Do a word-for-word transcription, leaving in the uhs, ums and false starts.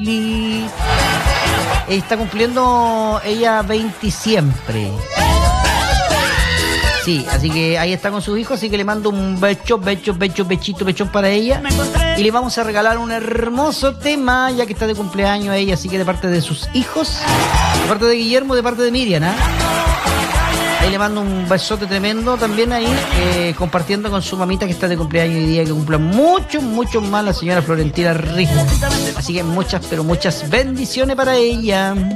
feliz. Está cumpliendo ella veinte siempre. Sí, así que ahí está con su hijo, así que le mando un becho, becho, becho, bechito, bechón para ella. Y le vamos a regalar un hermoso tema, ya que está de cumpleaños ella, así que de parte de sus hijos, de parte de Guillermo, de parte de Miriam, ¿eh? Ahí le mando un besote tremendo también ahí, eh, compartiendo con su mamita que está de cumpleaños hoy día, que cumpla mucho, mucho más la señora Florentina Rijo. Así que muchas, pero muchas bendiciones para ella.